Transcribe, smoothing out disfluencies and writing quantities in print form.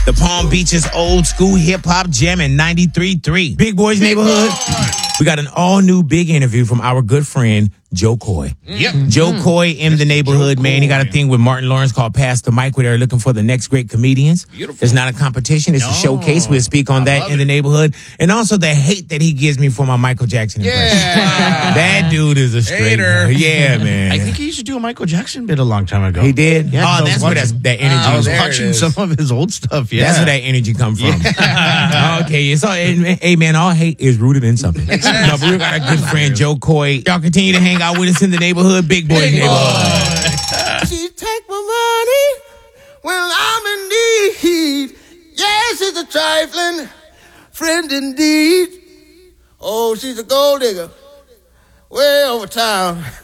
The Palm Beaches old school hip hop jam in 93.3. Big Boys Neighborhood. We got an all new big interview from our good friend, Joe Coy. Yep. Joe Coy in the neighborhood, man. He got a thing with Martin Lawrence called Pass the Mic, where they're looking for the next great comedians. Beautiful. It's not a competition. It's a showcase. We'll speak on that in the neighborhood. And also the hate that he gives me for my Michael Jackson impression. That dude is a straight Hater. Yeah, man. I think he used to do a Michael Jackson bit a long time ago. He did? Yeah, Oh, that's where that energy I was is. watching some of his old stuff. Yeah. That's where that energy come from. Okay, so hey man, all hate is rooted in something. No, but we got a good friend, Joe Coy. Y'all continue to hang out with us in the neighborhood, Big Boy neighborhood. She take my money when I'm in need. Yes, she's a trifling friend indeed. Oh, she's a gold digger way over town.